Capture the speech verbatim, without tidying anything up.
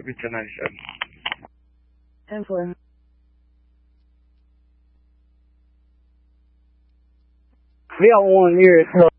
Copy ten ninety-seven. ten four. We got one here.